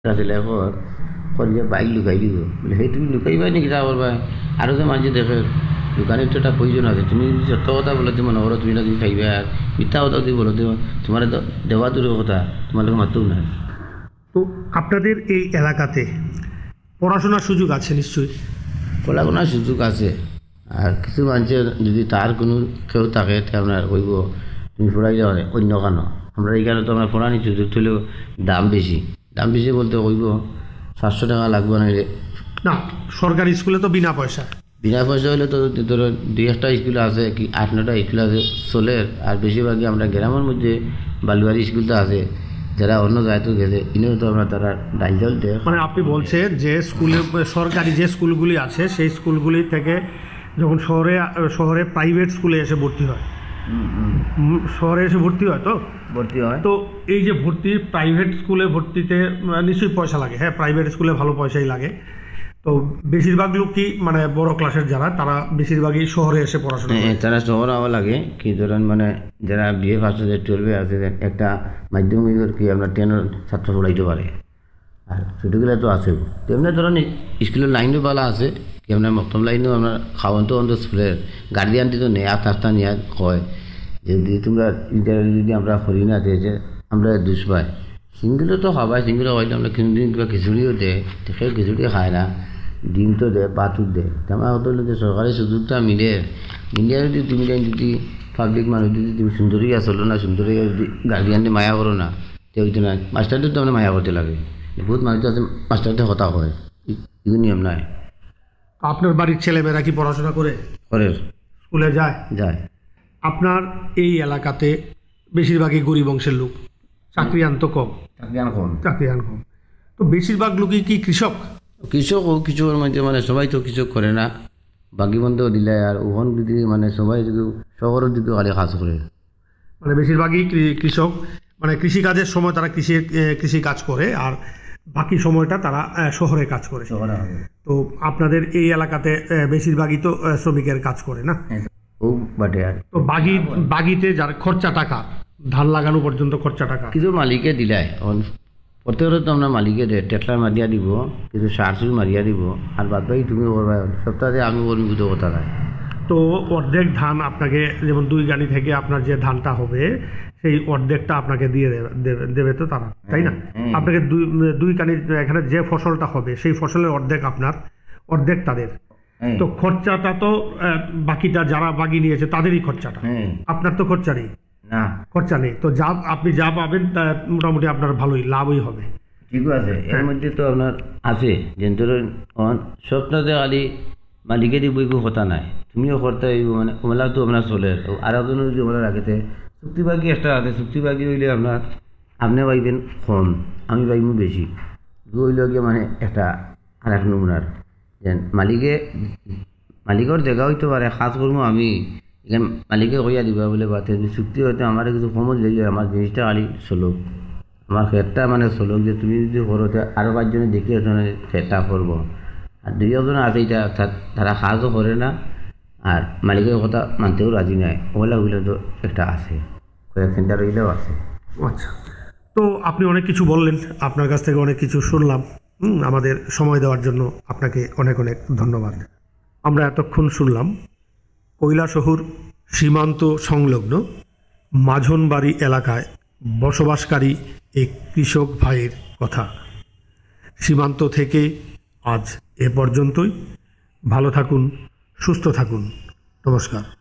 আসলে এখন করিয়া বাইক লুকাই দিব বলে সেই তুমি লুকাইবাই নাকি তা করবা আরও যে মানুষ দেখে দোকানের তো একটা প্রয়োজন আছে তুমি যদি সত্য কথা বলে তুমি মনে করো তুমি না তুমি খাইবে আর মিথ্যা কথা যদি বলো তোমার দেওয়া দূরের কথা তোমার লোক মারতেও না। তো আপনাদের এই এলাকাতে পড়াশোনার সুযোগ আছে নিশ্চয়ই? পড়াশোনার সুযোগ আছে, আর কিছু মানুষের যদি তার কোনো কেউ থাকে তে আপনার কইব তুমি পড়াইলে অন্য কেন আমরা এইখানে তো আমরা পড়ানি সুযোগ তুলেও দাম বেশি বলতে কইব 700 টাকা লাগবে না রে। না, সরকারি স্কুলে তো বিনা পয়সা। বিনা পয়সা হলে তো ধরো 2-1টা স্কুল আছে কি 8-9টা স্কুল আছে চলে, আর বেশিরভাগই আমরা গ্রামের মধ্যে বালুয়ারি স্কুল তো আছে যারা অন্য জায়গায় গেছে ইনেও তো আমরা তারা ডাইল জল দেয়। মানে আপনি বলছেন যে স্কুলে সরকারি যে স্কুলগুলি আছে সেই স্কুলগুলি থেকে যখন শহরে প্রাইভেট স্কুলে এসে ভর্তি হয়, শহরে এসে ভর্তি হয় তো ভর্তি হয়। তো এই যে প্রাইভেট স্কুলে ভর্তিতে নিশ্চয়ই পয়সা লাগে। হ্যাঁ, প্রাইভেট স্কুলে ভালো পয়সাই লাগে। তো বেশিরভাগ লোক কি মানে বড় ক্লাসের যারা তারা বেশিরভাগই শহরে এসে পড়াশোনা করে। তারা শহর হওয়া লাগে কি ধরেন মানে যারা বিএ ফার্স্ট আছে 12-এ আছে একটা মাধ্যমিক কি আপনার 10-এর ছাত্র পড়াইতে পারে, আর ছোটোগুলো তো আছে তেমনি ধরেন স্কুলের লাইনও ভালো আছে কি আপনার মক্তম লাইনেও আপনার খাওয়ান তো অন্ত স্কুলের গার্ডিয়ানটি তো নেয়া তাস্তা নেওয়া কয় যে যদি তোমরা যদি আমরা করি না যে আমরা দুষ পাই সিঙ্গুলো তো খাবাই সিঙ্গুলো হয়তো আমরা দিন কিবা খিচুড়িও দেয় দেখে খিচুড়ি খায় না, ডিম তো দেয় বাতুর দেয় তেমন হতো যে সরকারি সুযোগটা মিলে যদি তুমি যদি পাবলিক মানুষ যদি তুমি সুন্দরী আসলো না সুন্দরী যদি গার্ডিয়ানটি মায়া করো না তো ওই না মাস্টারদের তো আমরা মায়া করতে লাগে। বহুত মানুষ আছে মাস্টারদের কথা হয় এগুলো নিয়ম নাই। আপনার বাড়ির ছেলেমেয়েরা কি পড়াশোনা করে স্কুলে যায়? আপনার এই এলাকাতে বেশিরভাগই গরিব বংশের লোক, চাকরিয়ান তো কম। তো বেশিরভাগ লোকই কি কৃষক? কৃষকের মধ্যে মানে সবাই তো কৃষক করে না, বাকি বন্ধও দিলে আর ওখান যদি মানে সবাই যদি শহরের দিকে খালি কাজ করে, মানে বেশিরভাগই কৃষক, মানে কৃষিকাজের সময় তারা কৃষি কাজ করে আর বাকি সময়টা তারা শহরে কাজ করে। তো আপনাদের এই এলাকাতে বেশিরভাগই তো শ্রমিকের কাজ করে না? তো বাগিতে যার খরচা টাকা ধান লাগানো পর্যন্ত খরচা টাকা কিছু মালিকে দিলাই প্রত্যেকের তো আমরা মালিকে দেয় টেটলার মারিয়া দিব কিছু সার সুর মারিয়া দিব আর বাদ বাকি তুমি করবা সপ্তাহে আমি করবি কিছু কথা নাই। তো অর্ধেক ধান আপনাকে যেমন 2 গাড়ি থেকে আপনার যে ধানটা হবে সেই অর্ধেকটা আপনাকে দিয়ে দেবে তো তারা, তাই না? আপনাকে দুই কানি এখানে যে ফসলটা হবে সেই ফসলের অর্ধেক আপনার, অর্ধেক তাদের। তো খরচাটা তো বাকিটা যারা বাগি নিয়েছে তাদেরই খরচাটা, আপনার তো খরচা নেই। খরচা নেই তো আপনি যা পাবেন তা মোটামুটি আপনার ভালোই লাভই হবে। ঠিক আছে, এর মধ্যে তো আপনার আছে যে ধরুন সপ্তাহে খালি মালিকে দিব কথা নাই, তুমিও করতে মানে ওমেলা তো আপনার চলে আর একজনের যদি ওমেলা রাখেতে চুক্তিবাগি একটা আছে, চুক্তিবাগি হইলে আপনার আপনি পাইবেন কম আমি পাইব বেশি, হইলে গিয়ে মানে একটা আর এক নমুনার যেন মালিকের দেখা হইতে পারে কাজ করবো আমি এখানে মালিকে কইয়া দিবা বলে বাতে চুক্তি হয়তো আমার কিছু কমত দিয়ে আমার জিনিসটা খালি চলুক আমার খেতটা মানে চলুক, যে তুমি যদি করোতে আরও 5 জনে দেখি খেতটা করবো আর 2 আছে এটা তারা কাজও করে না আর মালিকের কথা মানতেও রাজি নাই, ওগুলা হইলে তো একটা আছে কয়েক সেন্টার হইলেও আছে। আচ্ছা, তো আপনি অনেক কিছু বললেন, আপনার কাছ থেকে অনেক কিছু শুনলাম। আমাদের সময় দেওয়ার জন্য আপনাকে অনেক অনেক ধন্যবাদ। আমরা এতক্ষণ শুনলাম কৈলাসহর সীমান্ত সংলগ্ন মাঝনবাড়ি এলাকায় বসবাসকারী এক কৃষক ভাইয়ের কথা। সীমান্ত থেকে আজ এ পর্যন্তই। ভালো থাকুন, সুস্থ থাকুন, নমস্কার।